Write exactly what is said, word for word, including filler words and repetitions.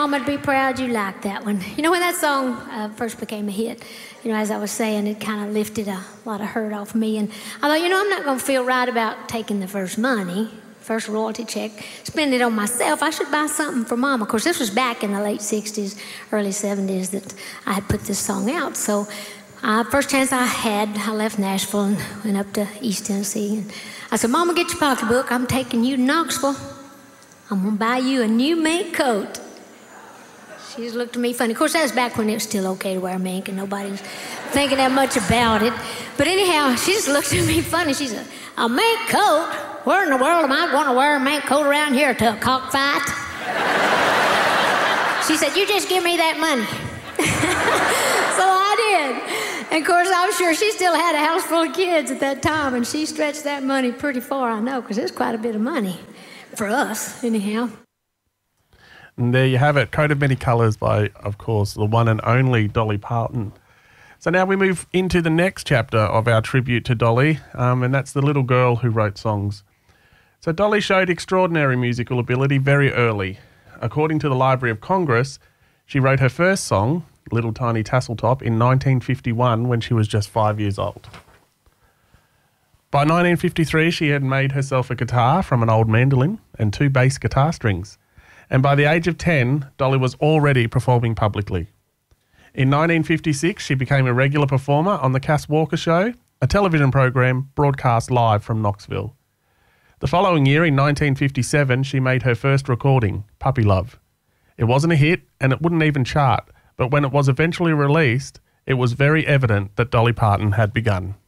Mama'd be proud you liked that one. You know, when that song uh, first became a hit, you know, as I was saying, it kind of lifted a lot of hurt off me. And I thought, you know, I'm not going to feel right about taking the first money, first royalty check, spend it on myself. I should buy something for Mama. Of course, this was back in the late sixties, early seventies that I had put this song out. So uh, first chance I had, I left Nashville and went up to East Tennessee. And I said, Mama, get your pocketbook. I'm taking you to Knoxville. I'm going to buy you a new mink coat. She just looked at me funny. Of course, that was back when it was still okay to wear mink and nobody was thinking that much about it. But anyhow, she just looked at me funny. She said, a mink coat? Where in the world am I going to wear a mink coat around here to a cockfight? She said, you just give me that money. So I did. And of course, I'm sure she still had a house full of kids at that time, and she stretched that money pretty far, I know, because it's quite a bit of money for us, anyhow. And there you have it, Coat of Many Colours by, of course, the one and only Dolly Parton. So now we move into the next chapter of our tribute to Dolly, um, and that's the little girl who wrote songs. So Dolly showed extraordinary musical ability very early. According to the Library of Congress, she wrote her first song, Little Tiny Tasseltop, in nineteen fifty-one when she was just five years old. By nineteen fifty-three, she had made herself a guitar from an old mandolin and two bass guitar strings. And by the age of ten, Dolly was already performing publicly. In nineteen fifty-six, she became a regular performer on The Cass Walker Show, a television program broadcast live from Knoxville. The following year, in nineteen fifty-seven, she made her first recording, Puppy Love. It wasn't a hit, and it wouldn't even chart, but when it was eventually released, it was very evident that Dolly Parton had begun.